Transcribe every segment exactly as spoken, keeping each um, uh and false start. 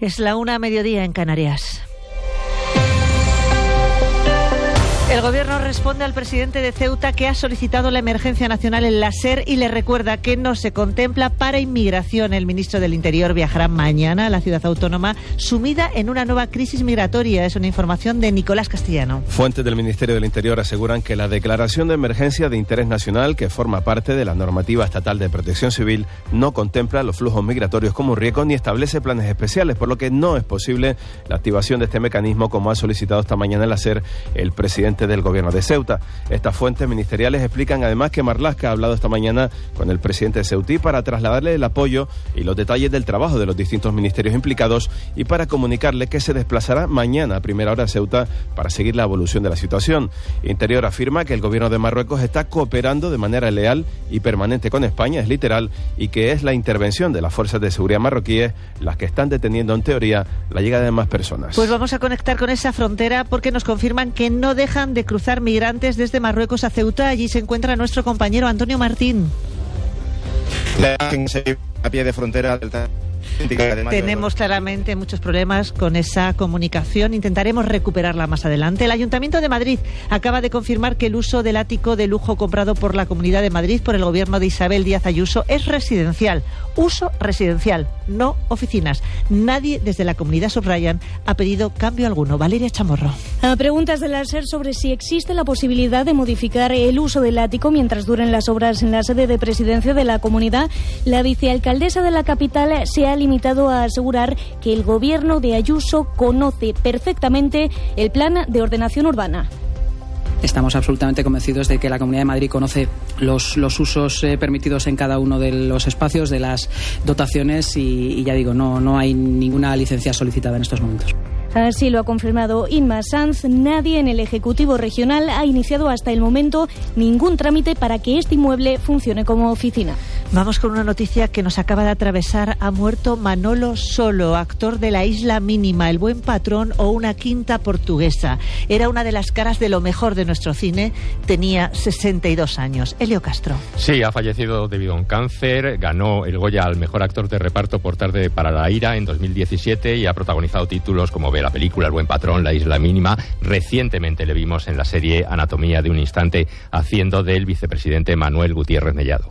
Es la una a mediodía en Canarias. El Gobierno responde al presidente de Ceuta que ha solicitado la emergencia nacional en la SER y le recuerda que no se contempla para inmigración. El ministro del Interior viajará mañana a la ciudad autónoma sumida en una nueva crisis migratoria. Es una información de Nicolás Castellano. Fuentes del Ministerio del Interior aseguran que la declaración de emergencia de interés nacional, que forma parte de la normativa estatal de protección civil, no contempla los flujos migratorios como un riesgo ni establece planes especiales, por lo que no es posible la activación de este mecanismo como ha solicitado esta mañana en la SER el presidente del Gobierno de Ceuta. Estas fuentes ministeriales explican además que Marlaska ha hablado esta mañana con el presidente de Ceutí para trasladarle el apoyo y los detalles del trabajo de los distintos ministerios implicados y para comunicarle que se desplazará mañana a primera hora a Ceuta para seguir la evolución de la situación. Interior afirma que el Gobierno de Marruecos está cooperando de manera leal y permanente con España, es literal, y que es la intervención de las fuerzas de seguridad marroquíes las que están deteniendo en teoría la llegada de más personas. Pues vamos a conectar con esa frontera porque nos confirman que no dejan de cruzar migrantes desde Marruecos a Ceuta. Allí se encuentra nuestro compañero Antonio Martín. A pie de frontera del Tenemos claramente muchos problemas con esa comunicación. Intentaremos recuperarla más adelante. El Ayuntamiento de Madrid acaba de confirmar que el uso del ático de lujo comprado por la Comunidad de Madrid por el gobierno de Isabel Díaz Ayuso es residencial. Uso residencial, no oficinas. Nadie desde la comunidad, subrayan, ha pedido cambio alguno. Valeria Chamorro. A preguntas de la SER sobre si existe la posibilidad de modificar el uso del ático mientras duren las obras en la sede de presidencia de la comunidad, la vicealcaldesa de la capital se ha limitado a asegurar que el gobierno de Ayuso conoce perfectamente el plan de ordenación urbana. Estamos absolutamente convencidos de que la Comunidad de Madrid conoce los, los usos eh, permitidos en cada uno de los espacios, de las dotaciones y, y ya digo, no, no hay ninguna licencia solicitada en estos momentos. Así lo ha confirmado Inma Sanz. Nadie en el Ejecutivo Regional ha iniciado hasta el momento ningún trámite para que este inmueble funcione como oficina. Vamos con una noticia que nos acaba de atravesar. Ha muerto Manolo Solo, actor de La Isla Mínima, El Buen Patrón o Una Quinta Portuguesa. Era una de las caras de lo mejor de nuestro cine. Tenía sesenta y dos años. Elio Castro. Sí, ha fallecido debido a un cáncer. Ganó el Goya al mejor actor de reparto por Tarde para la ira en dos mil diecisiete y ha protagonizado títulos como Ver la película El Buen Patrón, La Isla Mínima. Recientemente le vimos en la serie Anatomía de un Instante haciendo del vicepresidente Manuel Gutiérrez Mellado.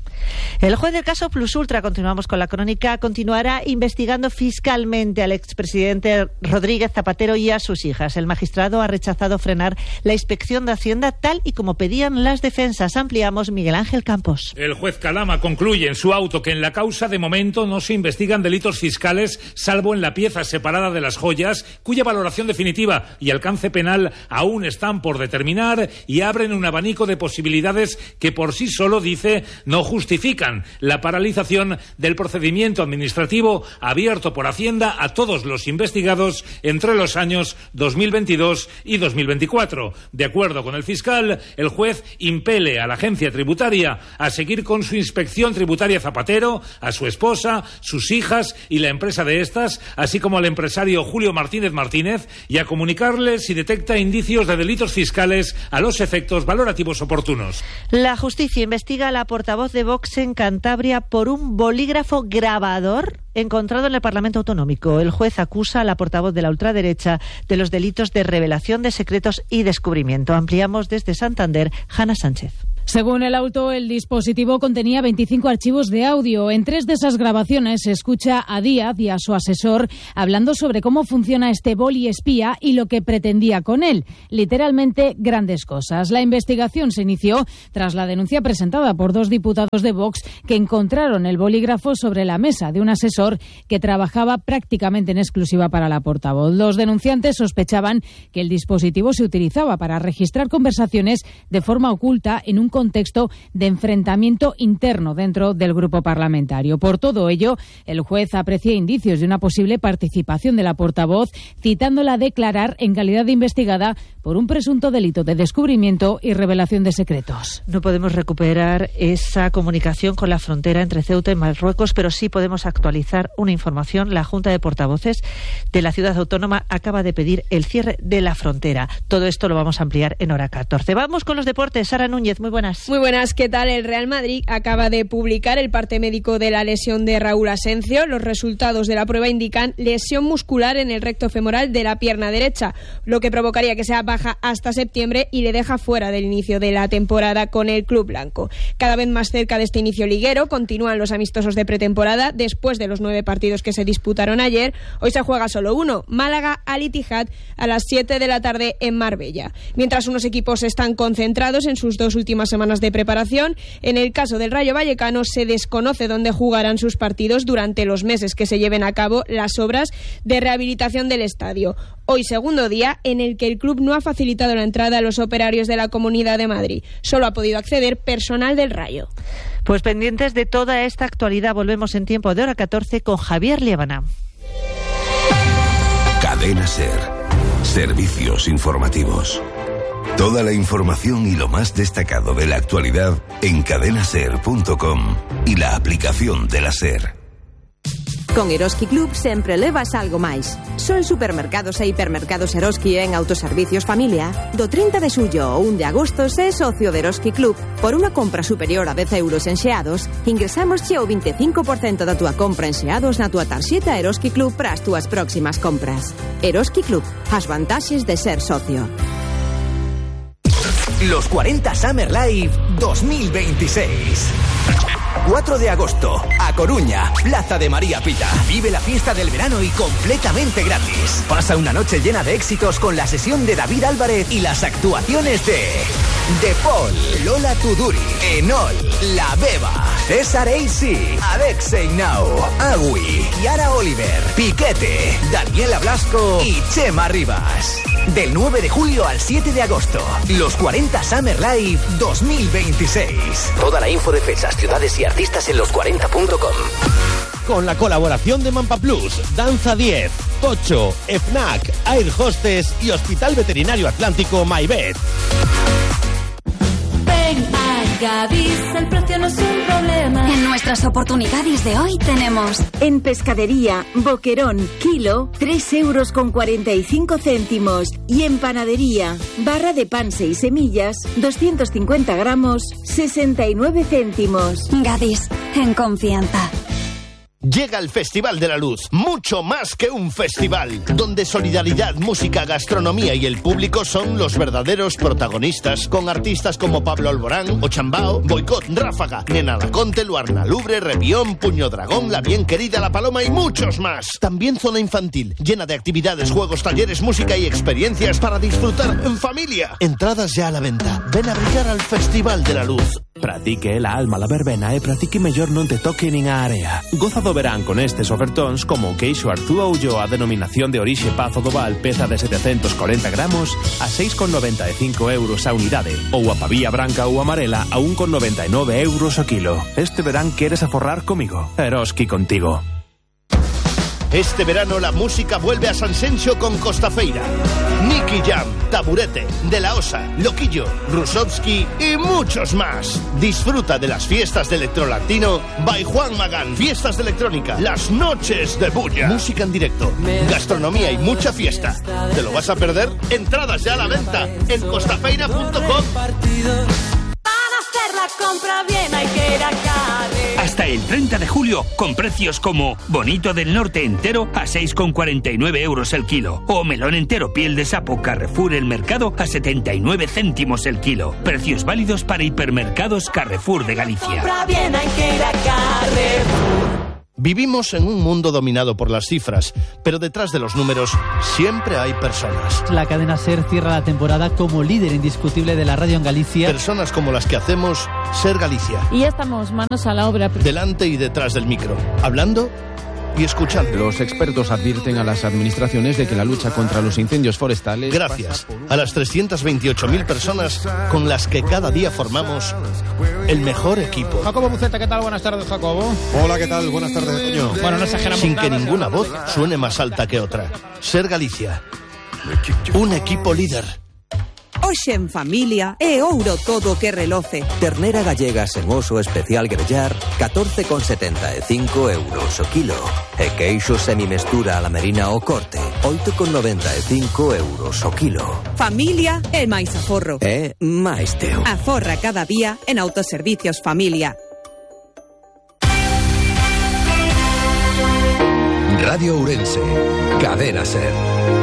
El juez del caso Plus Ultra, continuamos con la crónica, continuará investigando fiscalmente al expresidente Rodríguez Zapatero y a sus hijas. El magistrado ha rechazado frenar la inspección de Hacienda tal y como pedían las defensas. Ampliamos, Miguel Ángel Campos. El juez Calama concluye en su auto que en la causa de momento no se investigan delitos fiscales, salvo en la pieza separada de las joyas, cuya valoración definitiva y alcance penal aún están por determinar y abren un abanico de posibilidades que por sí solo, dice, no justifican la paralización del procedimiento administrativo abierto por Hacienda a todos los investigados entre los años dos mil veintidós y dos mil veinticuatro. De acuerdo con el fiscal, el juez impele a la agencia tributaria a seguir con su inspección tributaria Zapatero, a su esposa, sus hijas y la empresa de estas, así como al empresario Julio Martínez Martínez, y a comunicarle si detecta indicios de delitos fiscales a los efectos valorativos oportunos. La justicia investiga a la portavoz de Vox en Cantabria por un bolígrafo grabador encontrado en el Parlamento Autonómico. El juez acusa a la portavoz de la ultraderecha de los delitos de revelación de secretos y descubrimiento. Ampliamos desde Santander, Hanna Sánchez. Según el auto, el dispositivo contenía veinticinco archivos de audio. En tres de esas grabaciones se escucha a Díaz y a su asesor hablando sobre cómo funciona este boli espía y lo que pretendía con él. Literalmente, grandes cosas. La investigación se inició tras la denuncia presentada por dos diputados de Vox que encontraron el bolígrafo sobre la mesa de un asesor que trabajaba prácticamente en exclusiva para la portavoz. Los denunciantes sospechaban que el dispositivo se utilizaba para registrar conversaciones de forma oculta en un contexto de enfrentamiento interno dentro del grupo parlamentario. Por todo ello, el juez aprecia indicios de una posible participación de la portavoz, citándola a declarar en calidad de investigada por un presunto delito de descubrimiento y revelación de secretos. No podemos recuperar esa comunicación con la frontera entre Ceuta y Marruecos, pero sí podemos actualizar una información. La Junta de Portavoces de la ciudad autónoma acaba de pedir el cierre de la frontera. Todo esto lo vamos a ampliar en hora catorce. Vamos con los deportes. Sara Núñez, muy buenas. buenas. Muy buenas, ¿qué tal? El Real Madrid acaba de publicar el parte médico de la lesión de Raúl Asencio. Los resultados de la prueba indican lesión muscular en el recto femoral de la pierna derecha, lo que provocaría que sea baja hasta septiembre y le deja fuera del inicio de la temporada con el club blanco. Cada vez más cerca de este inicio liguero, continúan los amistosos de pretemporada después de los nueve partidos que se disputaron ayer. Hoy se juega solo uno, Málaga Al Ittihad, a las siete de la tarde en Marbella. Mientras unos equipos están concentrados en sus dos últimas semanas de preparación, en el caso del Rayo Vallecano se desconoce dónde jugarán sus partidos durante los meses que se lleven a cabo las obras de rehabilitación del estadio. Hoy segundo día en el que el club no ha facilitado la entrada a los operarios de la Comunidad de Madrid. Solo ha podido acceder personal del Rayo. Pues pendientes de toda esta actualidad, volvemos en tiempo de hora catorce con Javier Liébana. Cadena SER. Servicios informativos. Toda la información y lo más destacado de la actualidad en cadena ser punto com y la aplicación de la SER. Con Eroski Club sempre levas algo máis. Só en supermercados e hipermercados Eroski e en autoservicios Familia, do trinta de xullo ao un de agosto, se é socio de Eroski Club, por unha compra superior a dez euros en xeados, ingresámosche o vinte e cinco por cento da túa compra en xeados na túa tarxeta Eroski Club para as túas próximas compras. Eroski Club, as vantaxes de ser socio. Los cuarenta Summer Live dos mil veintiséis. cuatro de agosto, A Coruña, Plaza de María Pita. Vive la fiesta del verano y completamente gratis. Pasa una noche llena de éxitos con la sesión de David Álvarez y las actuaciones de De Paul, Lola Tuduri, Enol, La Beba, César A C, Alexei Now, Agui, Yara Oliver, Piquete, Daniela Blasco y Chema Rivas. Del nueve de julio al siete de agosto, los cuarenta Summer Live dos mil veintiséis. Toda la info de fechas, ciudades y artistas en los cuarenta punto com. Con la colaboración de Mampa Plus, Danza diez, Pocho, FNAC, Air Hostess y Hospital Veterinario Atlántico MyVet. Ven a Gadis, el precio no es un problema. En nuestras oportunidades de hoy tenemos en pescadería, boquerón, kilo, tres euros con cuarenta y cinco céntimos. Y en panadería, barra de pan seis semillas, doscientos cincuenta gramos, sesenta y nueve céntimos. Gadis, en confianza. Llega el Festival de la Luz, mucho más que un festival, donde solidaridad, música, gastronomía y el público son los verdaderos protagonistas, con artistas como Pablo Alborán, Ochambao, Boicot, Ráfaga, Nena Laconte, Luarna Lubre, Revión, Puño Dragón, La Bien Querida, La Paloma y muchos más. También zona infantil, llena de actividades, juegos, talleres, música y experiencias para disfrutar en familia. Entradas ya a la venta. Ven a brillar al Festival de la Luz. Pratique la alma la verbena e pratique mellor non te toque nin a area. Goza do verán con estes ofertóns como o queixo Arzúa Ulloa a denominación de orixe Pazo do Val, peza de setecentos corenta gramos a seis con noventa e cinco euros a unidade, ou a pavía branca ou amarela a un con noventa e nove euros o kilo. Este verán queres aforrar comigo. Eroski contigo. Este verano la música vuelve a Sanxenxo con Costafeira. Nicky Jam, Taburete, De La Osa, Loquillo, Rusovsky y muchos más. Disfruta de las fiestas de electrolatino by Juan Magán. Fiestas de electrónica, las noches de bulla. Música en directo, gastronomía y mucha fiesta. ¿Te lo vas a perder? Entradas ya a la venta en costafeira punto com. La compra bien hay que ir a Cádiz. Hasta el treinta de julio, con precios como bonito del norte entero a seis con cuarenta y nueve euros el kilo, o melón entero piel de sapo Carrefour El Mercado a setenta y nueve céntimos el kilo. Precios válidos para hipermercados Carrefour de Galicia. Compra bien hay que ir a Carrefour. Vivimos en un mundo dominado por las cifras, pero detrás de los números siempre hay personas. La cadena SER cierra la temporada como líder indiscutible de la radio en Galicia. Personas como las que hacemos SER Galicia. Y ya estamos manos a la obra. Delante y detrás del micro, hablando y escuchando. Los expertos advierten a las administraciones de que la lucha contra los incendios forestales... Gracias a las trescientas veintiocho mil personas con las que cada día formamos el mejor equipo. Jacobo Buceta, ¿qué tal? Buenas tardes, Jacobo. Hola, ¿qué tal? Buenas tardes, Toño. Bueno, no exageramos Sin nada, que ninguna voz suene más alta que otra. SER Galicia. Un equipo líder. Hoxe en familia é ouro todo que reloce. Ternera gallega sen oso especial grellar, catorce con setenta e cinco euros o kilo. E queixo semimestura a la merina o corte, oito con noventa e cinco euros o kilo. Familia é máis aforro. É máis teu. Aforra cada día en Autoservicios Familia. Radio Ourense, Cadena Ser.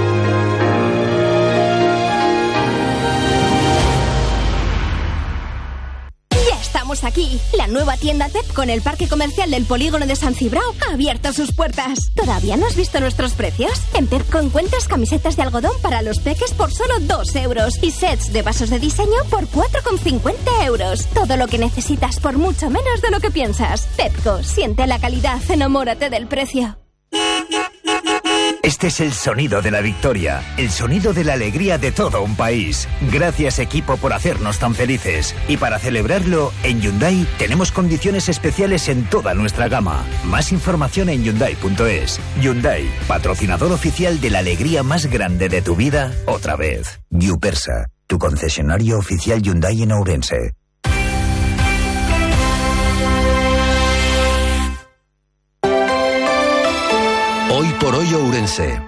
Estamos aquí, la nueva tienda Pepco en el Parque Comercial del Polígono de San Cibrao ha abierto sus puertas. ¿Todavía no has visto nuestros precios? En Pepco encuentras camisetas de algodón para los peques por solo dos euros y sets de vasos de diseño por cuatro con cincuenta euros. Todo lo que necesitas por mucho menos de lo que piensas. Pepco, siente la calidad, enamórate del precio. Este es el sonido de la victoria, el sonido de la alegría de todo un país. Gracias, equipo, por hacernos tan felices. Y para celebrarlo, en Hyundai tenemos condiciones especiales en toda nuestra gama. Más información en Hyundai punto es. Hyundai, patrocinador oficial de la alegría más grande de tu vida, otra vez. Yupersa, tu concesionario oficial Hyundai en Ourense. Hoy por hoy Ourense.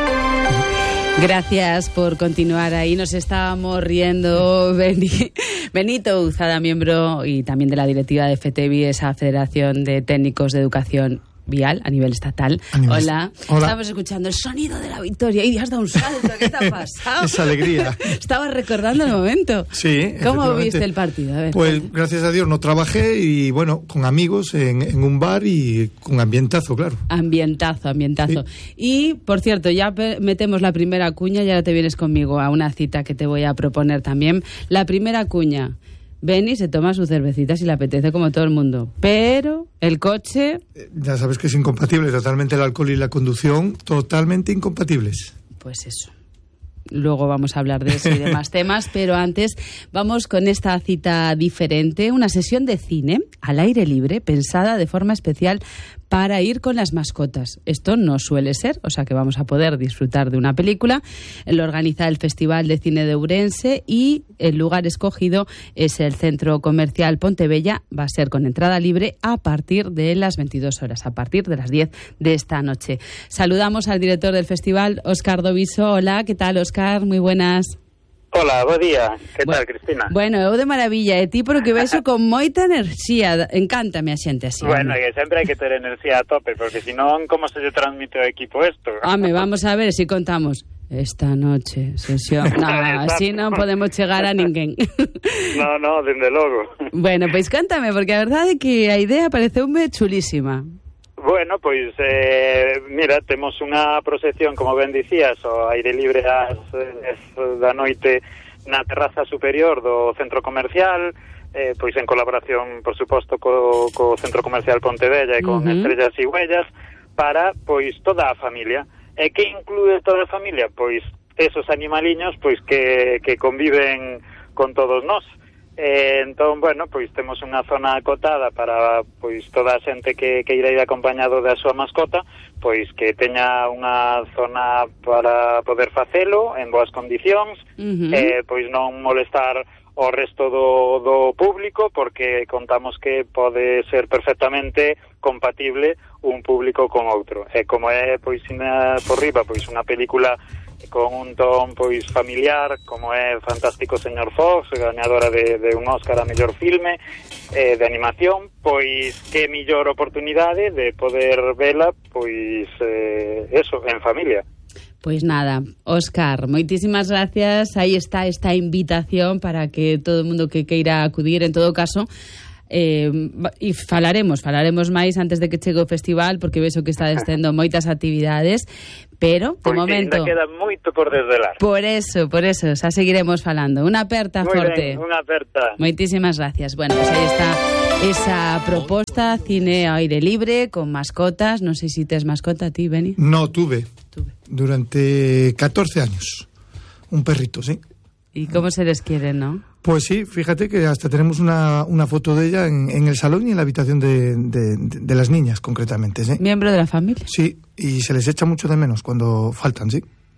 Gracias por continuar ahí. Nos estábamos riendo. Beni, Benito Uzada, miembro y también de la directiva de F T V I, esa Federación de Técnicos de Educación Vial a nivel estatal. A nivel Hola. Est- Hola. Estamos escuchando el sonido de la victoria y has dado un salto. ¿Qué te ha pasado? Esa alegría. Estabas recordando el momento. Sí. ¿Cómo viste el partido? A ver, pues cuéntame. Gracias a Dios no trabajé y bueno, con amigos en, en un bar y con ambientazo, claro. Ambientazo, ambientazo. Sí. Y, por cierto, ya metemos la primera cuña y ahora te vienes conmigo a una cita que te voy a proponer también. La primera cuña. Beni se toma su cervecita si le apetece, como todo el mundo. Pero el coche... Ya sabes que es incompatible totalmente el alcohol y la conducción, totalmente incompatibles. Pues eso. Luego vamos a hablar de eso y de más temas, pero antes vamos con esta cita diferente, una sesión de cine al aire libre, pensada de forma especial para ir con las mascotas. Esto no suele ser, o sea que vamos a poder disfrutar de una película. Lo organiza el Festival de Cine de Ourense y el lugar escogido es el Centro Comercial Pontebella. Va a ser con entrada libre a partir de las veintidós horas, a partir de las diez de esta noche. Saludamos al director del festival, Óscar Doviso. Hola, ¿qué tal, Óscar? Muy buenas. Hola, bo día. Que bueno, tal, Cristina? Bueno, eu de maravilla, e ti porque vexo con moita enerxía. Encántame a xente así. Bueno, que sempre hai que ter enerxía a tope, porque senón, como se lle transmite ao equipo isto? Home, vamos a ver se si contamos. Esta noche, sesión... No, así non podemos chegar a ninguén. No, no, dende logo. Bueno, pois cántame, porque a verdade é que a idea pareceume chulísima. Bueno, pois, eh, mira, temos unha procesión, como ben dicías, ao aire libre ás dez da noite na terraza superior do centro comercial, eh, pois en colaboración, por suposto, co, co centro comercial Pontebella e con uh-huh. Estrellas e Huellas, para, pois, toda a familia. E que inclúe toda a familia? Pois, esos animaliños, pois, que, que conviven con todos nós. Eh, entón, bueno, pois temos unha zona acotada para pois toda a xente que, que irá ir acompañado da súa mascota, pois que teña unha zona para poder facelo en boas condicións, uh-huh. eh, pois non molestar o resto do, do público, porque contamos que pode ser perfectamente compatible un público con outro. E como é, pois, na, por riba, pois unha película con un ton pois familiar, como é Fantástico señor Fox, gañadora de, de un Óscar a mellor filme eh, de animación, pois que mellor oportunidade de poder vela, pois eh, eso, en familia. Pois nada, Óscar, moitísimas gracias. Aí está esta invitación para que todo o mundo que queira acudir, en todo caso, eh, e falaremos, falaremos máis antes de que chegue o festival, porque vexo que está descendo moitas actividades, pero de pois momento ainda queda moito por desvelar. Por eso, por eso, xa seguiremos falando. Unha aperta Muy forte. Ben, unha aperta. Moitísimas gracias. Bueno, pues aí está esa proposta, cine ao aire libre, con mascotas. Non sei se si tes mascota ti, Beni. No, tuve. tuve. Durante catorce años. Un perrito, sí. ¿Y cómo se les quiere, no? Pues sí, fíjate que hasta tenemos una, una foto de ella en, en el salón y en la habitación de, de, de las niñas, concretamente, ¿sí? ¿Miembro de la familia? Sí, y se les echa mucho de menos cuando faltan, sí.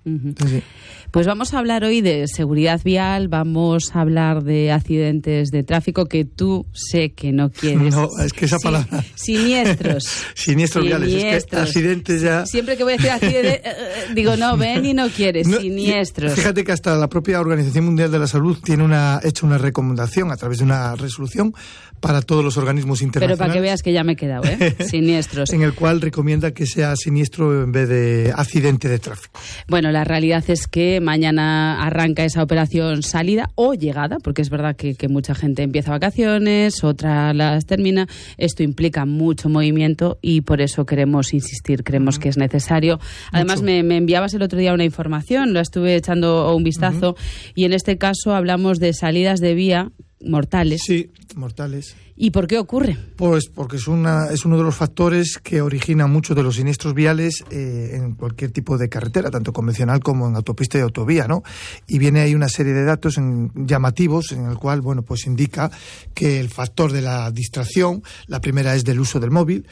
Uh-huh. Sí. Pues vamos a hablar hoy de seguridad vial, vamos a hablar de accidentes de tráfico que tú sé que no quieres. No, es que esa palabra... Sí, siniestros. Siniestros viales, es que accidentes ya... Siempre que voy a decir accidentes, digo, no, ven y no quieres, no, siniestros. Fíjate que hasta la propia Organización Mundial de la Salud tiene una hecho una recomendación a través de una resolución para todos los organismos internacionales. Pero para que veas que ya me he quedado, ¿eh? Siniestros. En el cual recomienda que sea siniestro en vez de accidente de tráfico. Bueno, la realidad es que mañana arranca esa operación salida o llegada, porque es verdad que, que mucha gente empieza vacaciones, otra las termina. Esto implica mucho movimiento y por eso queremos insistir, creemos uh-huh. que es necesario. Además, me, me enviabas el otro día una información, la estuve echando un vistazo uh-huh. y en este caso hablamos de salidas de vía mortales. Sí, mortales. ¿Y por qué ocurre? Pues porque es una es uno de los factores que origina muchos de los siniestros viales eh, en cualquier tipo de carretera, tanto convencional como en autopista y autovía, ¿no? Y viene ahí una serie de datos en, llamativos en el cual, bueno, pues indica que el factor de la distracción, la primera es del uso del móvil.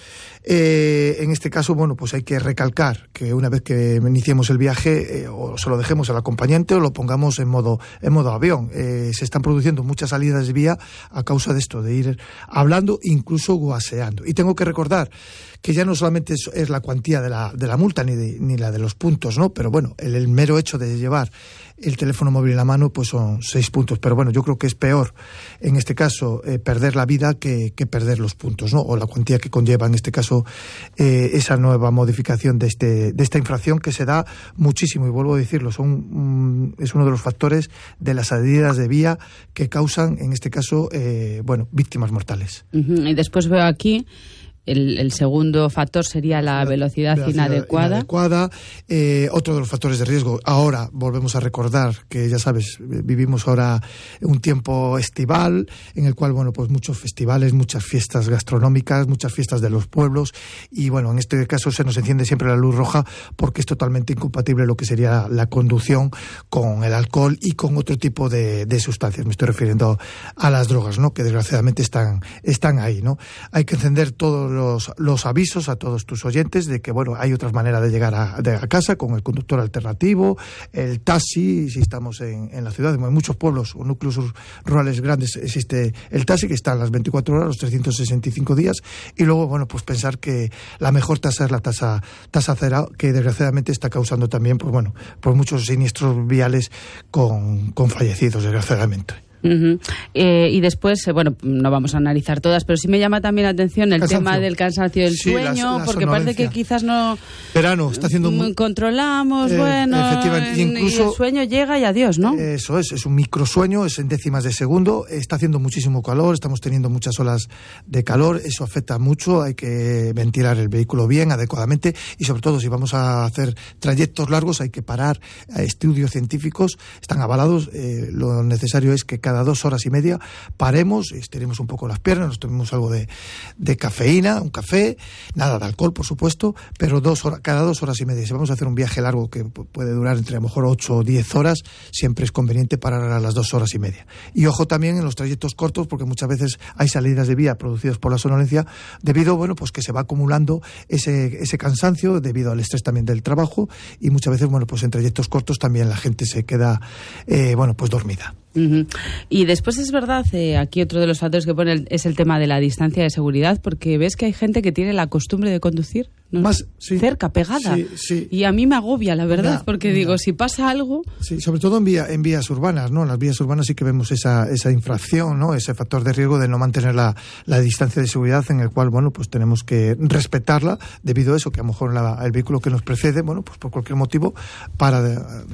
Eh, en este caso, bueno, pues hay que recalcar que una vez que iniciemos el viaje, eh, o se lo dejemos al acompañante o lo pongamos en modo en modo avión. Eh, se están produciendo muchas salidas de vía a causa de esto, de ir hablando, incluso guaseando. Y tengo que recordar que ya no solamente es, es la cuantía de la, de la multa ni, de, ni la de los puntos, ¿no? Pero bueno, el, el mero hecho de llevar el teléfono móvil en la mano, pues son seis puntos. Pero bueno, yo creo que es peor, en este caso, eh, perder la vida que, que perder los puntos, ¿no? O la cuantía que conlleva, en este caso, eh, esa nueva modificación de este de esta infracción que se da muchísimo. Y vuelvo a decirlo, son um, es uno de los factores de las salidas de vía que causan, en este caso, eh, bueno, víctimas mortales. Uh-huh. Y después veo aquí... El, el segundo factor sería la, la velocidad, velocidad inadecuada. inadecuada. Eh, otro de los factores de riesgo, ahora volvemos a recordar que, ya sabes, vivimos ahora un tiempo estival en el cual, bueno, pues muchos festivales, muchas fiestas gastronómicas, muchas fiestas de los pueblos y, bueno, en este caso se nos enciende siempre la luz roja porque es totalmente incompatible lo que sería la conducción con el alcohol y con otro tipo de, de sustancias. Me estoy refiriendo a las drogas, ¿no? Que desgraciadamente están, están ahí, ¿no? Hay que encender todo Los, los avisos a todos tus oyentes de que, bueno, hay otras maneras de llegar a, de, a casa con el conductor alternativo, el taxi, si estamos en, en la ciudad, en muchos pueblos o núcleos rurales grandes existe el taxi que está a las veinticuatro horas, los trescientos sesenta y cinco días, y luego, bueno, pues pensar que la mejor tasa es la tasa, tasa cero, que desgraciadamente está causando también, pues bueno, pues muchos siniestros viales con, con fallecidos, desgraciadamente. Uh-huh. Eh, y después, eh, bueno, no vamos a analizar todas, pero sí me llama también la atención el cansancio. tema del cansancio del sí, sueño, la, la porque parece que quizás no... Verano, está haciendo... Muy, controlamos, eh, bueno, efectivamente. Incluso, y el sueño llega y adiós, ¿no? Eso es, es un microsueño, es en décimas de segundo, está haciendo muchísimo calor, estamos teniendo muchas olas de calor, eso afecta mucho, hay que ventilar el vehículo bien, adecuadamente, y sobre todo si vamos a hacer trayectos largos hay que parar, estudios científicos están avalados, eh, lo necesario es que cada dos horas y media paremos, estiremos un poco las piernas, nos tomemos algo de, de cafeína, un café, nada de alcohol, por supuesto, pero dos horas, cada dos horas y media. Si vamos a hacer un viaje largo que puede durar entre a lo mejor ocho o diez horas, siempre es conveniente parar a las dos horas y media. Y ojo también en los trayectos cortos, porque muchas veces hay salidas de vía producidas por la somnolencia, debido, bueno, pues que se va acumulando ese, ese cansancio debido al estrés también del trabajo, y muchas veces, bueno, pues en trayectos cortos también la gente se queda, eh, bueno, pues dormida. Uh-huh. Y después es verdad, eh, aquí otro de los factores que pone el, es el tema de la distancia de seguridad, porque ves que hay gente que tiene la costumbre de conducir ¿no? Más, sí, cerca, pegada. Sí, sí. Y a mí me agobia, la verdad, no, porque no. digo, si pasa algo... Sí, sobre todo en, vía, en vías urbanas, ¿no? En las vías urbanas sí que vemos esa, esa infracción, ¿no? Ese factor de riesgo de no mantener la, la distancia de seguridad en el cual, bueno, pues tenemos que respetarla debido a eso, que a lo mejor la, el vehículo que nos precede, bueno, pues por cualquier motivo, para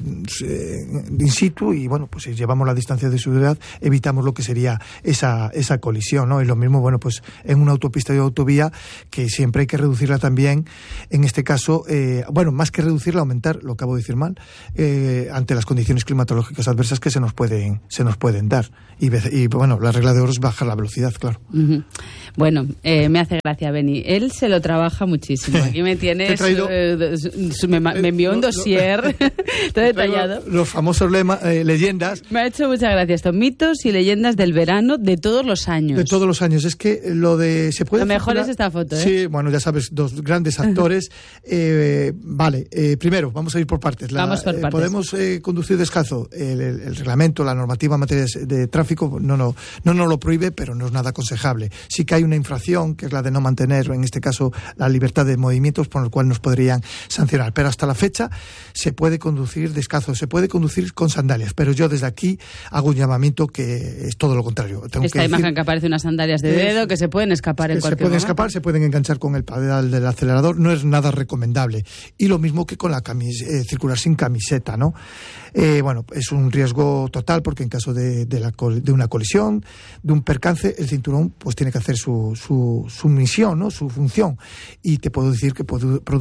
eh, in situ y, bueno, pues si llevamos la distancia de seguridad, evitamos lo que sería esa, esa colisión, ¿no? Y lo mismo, bueno, pues en una autopista y autovía, que siempre hay que reducirla también, en este caso, eh, bueno, más que reducirla, aumentar, lo acabo de decir mal, eh, ante las condiciones climatológicas adversas que se nos pueden, se nos pueden dar. Y, y bueno, la regla de oro es bajar la velocidad, claro. Uh-huh. Bueno, eh, me hace gracia, Beni. Él se lo trabaja muchísimo. Aquí me tienes, traído, eh, me, me envió un dossier todo detallado. Los famosos lema, eh, leyendas. Me ha hecho muchas gracias. Estos mitos y leyendas del verano de todos los años. De todos los años. Es que lo de... se puede Lo mejor es esta foto, ¿eh? Sí, bueno, ya sabes, dos grandes diferentes actores. Eh, vale, eh, primero, vamos a ir por partes. La, vamos por partes. Eh, ¿Podemos eh, conducir descalzo? El, el, el reglamento, la normativa en materia de, de tráfico no, no, no nos lo prohíbe, pero no es nada aconsejable. Sí que hay una infracción, que es la de no mantener, en este caso, la libertad de movimientos, por el cual nos podrían sancionar. Pero hasta la fecha se puede conducir descalzo, se puede conducir con sandalias, pero yo desde aquí hago un llamamiento que es todo lo contrario. Tengo Esta que imagen decir, que aparece unas sandalias de dedo que se pueden escapar en se cualquier pueden momento. escapar, se pueden enganchar con el pedal del acelerador, no es nada recomendable. Y lo mismo que con la camis eh, circular sin camiseta, ¿no? Eh, bueno, es un riesgo total porque en caso de, de, la, de una colisión, de un percance, el cinturón pues tiene que hacer su, su, su misión, ¿no? Su función. Y te puedo decir que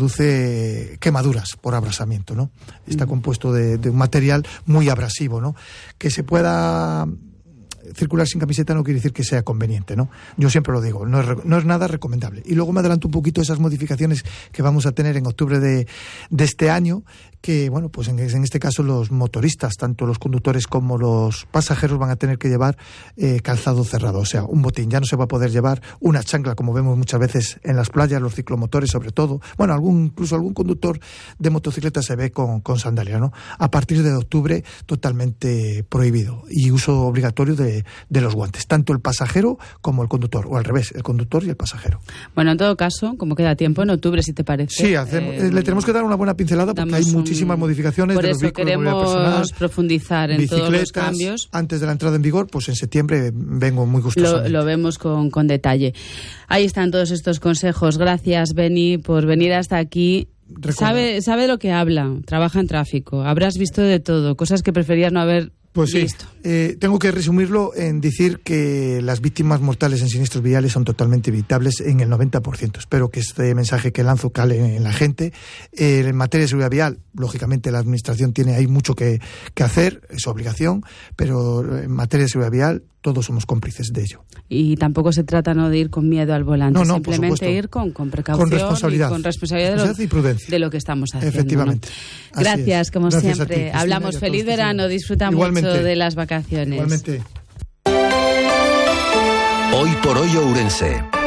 produce quemaduras por abrasamiento, ¿no? Está compuesto de, de un material muy abrasivo, ¿no? Que se pueda circular sin camiseta no quiere decir que sea conveniente, ¿no? Yo siempre lo digo, no es, no es nada recomendable. Y luego me adelanto un poquito a esas modificaciones que vamos a tener en octubre de, de este año, que, bueno, pues en, en este caso los motoristas, tanto los conductores como los pasajeros, van a tener que llevar eh, calzado cerrado, o sea, un botín. Ya no se va a poder llevar una chancla, como vemos muchas veces en las playas, los ciclomotores sobre todo. Bueno, algún incluso algún conductor de motocicleta se ve con, con sandalia, ¿no? A partir de octubre, totalmente prohibido. Y uso obligatorio de, de los guantes, tanto el pasajero como el conductor, o al revés, el conductor y el pasajero. Bueno, en todo caso, como queda tiempo, en octubre, si te parece. Sí, hacemos, eh, le tenemos que dar una buena pincelada porque hay muchísimas un... modificaciones Por de los eso vehículos de queremos personal, profundizar en todos los cambios. Antes de la entrada en vigor, pues en septiembre vengo muy gustoso. Lo, lo vemos con, con detalle. Ahí están todos estos consejos. Gracias, Beni, por venir hasta aquí. Sabe, sabe de lo que habla, trabaja en tráfico, habrás visto de todo, cosas que preferías no haber Pues sí, visto. Eh, tengo que resumirlo en decir que las víctimas mortales en siniestros viales son totalmente evitables en el noventa por ciento. Espero que este mensaje que lanzo cale en la gente. Eh, en materia de seguridad vial, lógicamente la Administración tiene ahí mucho que, que hacer, es obligación, pero en materia de seguridad vial todos somos cómplices de ello. Y tampoco se trata no de ir con miedo al volante, no, no, simplemente ir con, con precaución, con responsabilidad, y con responsabilidad, responsabilidad de, lo, y prudencia. de lo que estamos haciendo. Efectivamente. ¿No? Gracias, como Gracias siempre. ti, Hablamos, feliz verano, disfruta mucho de las vacaciones. Igualmente. Hoy por hoy Ourense.